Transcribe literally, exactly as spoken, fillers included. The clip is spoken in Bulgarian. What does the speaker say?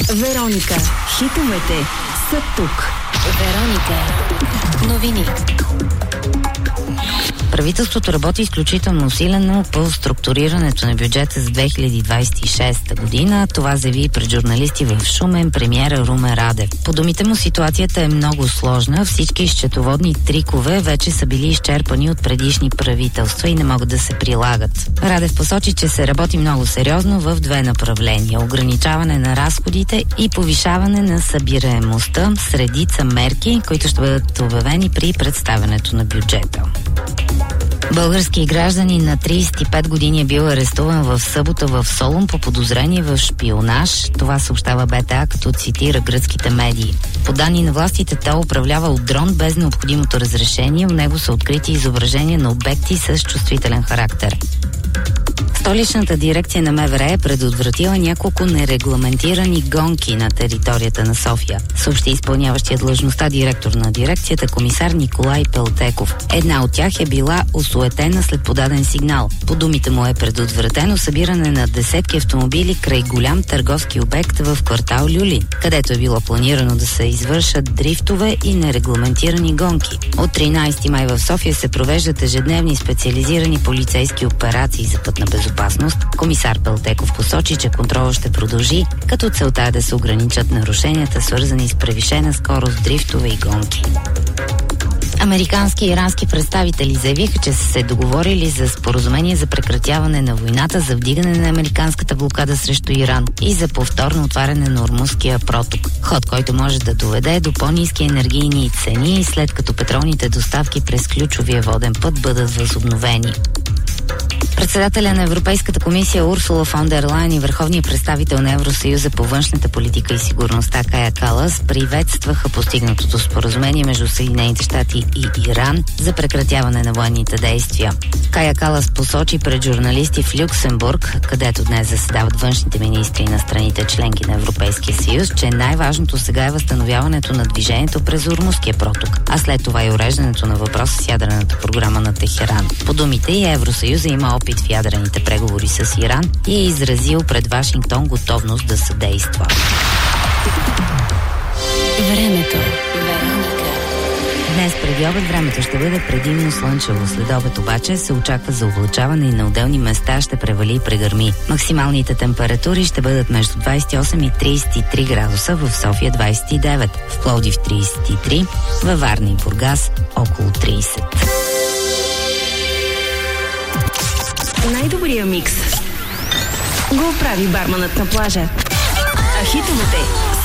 Вероника. Хитовете са тук. Вероника. Новини. Правителството работи изключително усилено по структурирането на бюджета за две хиляди двадесет и шеста година. Това заяви пред журналисти в Шумен премиера Румен Радев. По думите му, ситуацията е много сложна. Всички счетоводни трикове вече са били изчерпани от предишни правителства и не могат да се прилагат. Радев посочи, че се работи много сериозно в две направления: ограничаване на разходите и повишаване на събираемостта с редица мерки, които ще бъдат обявени при представянето на бюджета. Български гражданин на тридесет и пет години е бил арестуван в събота в Солун по подозрение в шпионаж. Това съобщава БТА, като цитира гръцките медии. По данни на властите, той управлява от дрон без необходимото разрешение. В него са открити изображения на обекти с чувствителен характер. Столичната дирекция на МВР е предотвратила няколко нерегламентирани гонки на територията на София, съобщи изпълняващия длъжността директор на дирекцията комисар Николай Пелтеков. Една от тях е била осуетена след подаден сигнал. По думите му е предотвратено събиране на десетки автомобили край голям търговски обект в квартал Люлин, където е било планирано да се извършат дрифтове и нерегламентирани гонки. От тринадесети май в София се провеждат ежедневни специализирани полицейски операции за пътна безопасност. Комисар Пелтеков посочи, че контролът ще продължи, като целта е да се ограничат нарушенията, свързани с превишена скорост, дрифтове и гонки. Американски и ирански представители заявиха, че са се договорили за споразумение за прекратяване на войната, за вдигане на американската блокада срещу Иран и за повторно отваряне на Ормузския проток. Ход, който може да доведе до по-ниски енергийни цени, след като петролните доставки през ключовия воден път бъдат възобновени. Председателя на Европейската комисия Урсула фон дер Лайен и върховният представител на Евросъюза по външната политика и сигурността Кая Калас приветстваха постигнатото споразумение между Съединените щати и Иран за прекратяване на военните действия. Кая Калас посочи пред журналисти в Люксембург, където днес заседават външните министри на страните членки на Европейския съюз, че най-важното сега е възстановяването на движението през Ормузския проток, а след това и уреждането на въпроса с ядрената програма на Техеран. По думите и Евросъюза има опит в ядрените преговори с Иран и е изразил пред Вашингтон готовност да съдейства. Времето. Днес преди обед времето ще бъде предимно слънчево. След обед обаче се очаква за облачаване и на отделни места ще превали и прегърми. Максималните температури ще бъдат между двадесет и осем и тридесет и три градуса, в София двадесет и девет, в Пловдив тридесет и три, във Варна и Бургас около тридесет. Най-добрия микс го прави барманът на плажа. А хитовете